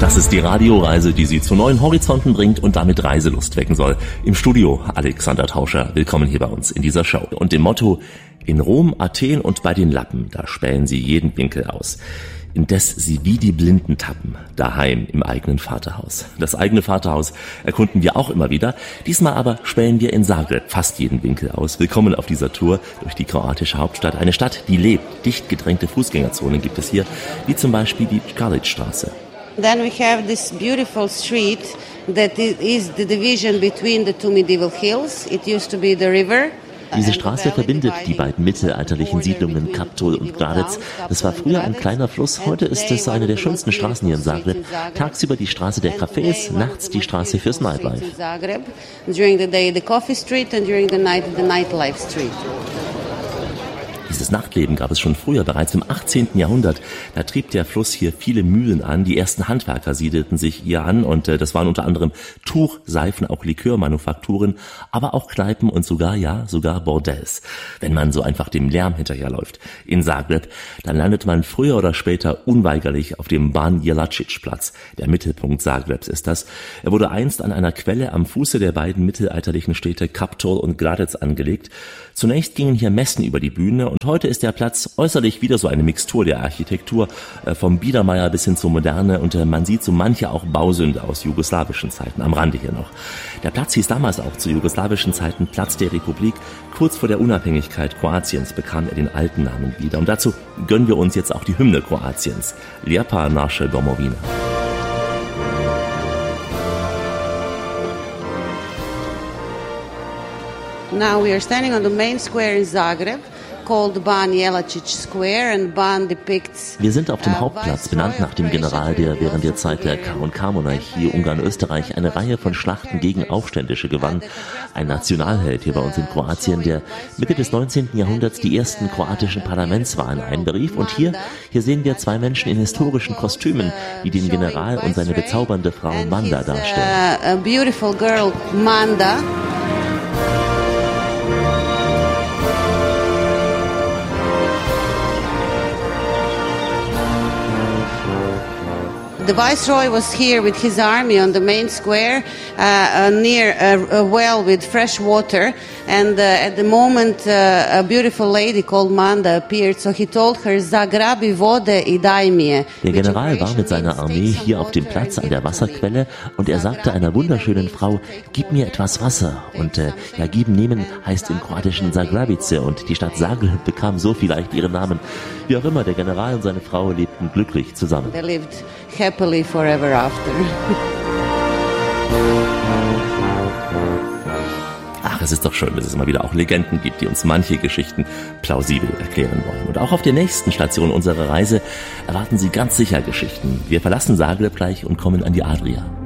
Das ist die Radioreise, die Sie zu neuen Horizonten bringt und damit Reiselust wecken soll. Im Studio Alexander Tauscher, willkommen hier bei uns in dieser Show. Und dem Motto: In Rom, Athen und bei den Lappen, da spähen sie jeden Winkel aus. Indes sie wie die Blinden tappen, daheim im eigenen Vaterhaus. Das eigene Vaterhaus erkunden wir auch immer wieder. Diesmal aber spähen wir in Zagreb fast jeden Winkel aus. Willkommen auf dieser Tour durch die kroatische Hauptstadt. Eine Stadt, die lebt. Dicht gedrängte Fußgängerzonen gibt es hier, wie zum Beispiel die Skalic-Straße. Then we have this beautiful street that is the division between the two medieval hills. It used to be the river. Diese Straße verbindet die beiden mittelalterlichen Siedlungen Kaptol und Gradec. Das war früher ein kleiner Fluss, heute ist es eine der schönsten Straßen hier in Zagreb. Tagsüber die Straße der Cafés, nachts die Straße fürs Nightlife. During the day the coffee street and during the night the nightlife street. Dieses Nachtleben gab es schon früher, bereits im 18. Jahrhundert. Da trieb der Fluss hier viele Mühlen an. Die ersten Handwerker siedelten sich hier an und das waren unter anderem Tuch-, Seifen-, auch Likörmanufakturen, aber auch Kneipen und sogar Bordells. Wenn man so einfach dem Lärm hinterherläuft in Zagreb, dann landet man früher oder später unweigerlich auf dem Ban Jelačić-Platz. Der Mittelpunkt Zagrebs ist das. Er wurde einst an einer Quelle am Fuße der beiden mittelalterlichen Städte Kaptol und Gradec angelegt. Zunächst gingen hier Messen über die Bühne und heute ist der Platz äußerlich wieder so eine Mixtur der Architektur, vom Biedermeier bis hin zur Moderne, und man sieht so manche auch Bausünde aus jugoslawischen Zeiten, am Rande hier noch. Der Platz hieß damals auch zu jugoslawischen Zeiten Platz der Republik. Kurz vor der Unabhängigkeit Kroatiens bekam er den alten Namen wieder. Und dazu gönnen wir uns jetzt auch die Hymne Kroatiens, Lijepa naša domovina. Now we are standing on the main square in Zagreb, called Ban Jelačić Square, and Ban depicts. Wir sind auf dem Hauptplatz, benannt nach dem General, der während der Zeit der K&K-Monarchie Ungarn-Österreich eine Reihe von Schlachten gegen Aufständische gewann. Ein Nationalheld hier bei uns in Kroatien, der Mitte des 19. Jahrhunderts die ersten kroatischen Parlamentswahlen einberief. Und hier sehen wir zwei Menschen in historischen Kostümen, die den General und seine bezaubernde Frau Manda darstellen. A beautiful girl, Manda. The Viceroy was here with his army on the main square near a well with fresh water, and at the moment a beautiful lady called Manda appeared, so he told her, Zagrabi vode I daj mi. Der General war mit seiner Armee hier auf dem Platz an der Wasserquelle und er sagte einer wunderschönen Frau, gib mir etwas Wasser. Und geben, nehmen heißt im Kroatischen Zagrabice, und die Stadt Zagreb bekam so vielleicht ihren Namen. Wie auch immer, der General und seine Frau lebten glücklich zusammen. They lived happily forever after. Ach, es ist doch schön, dass es immer wieder auch Legenden gibt, die uns manche Geschichten plausibel erklären wollen. Und auch auf der nächsten Station unserer Reise erwarten Sie ganz sicher Geschichten. Wir verlassen Zagreb gleich und kommen an die Adria.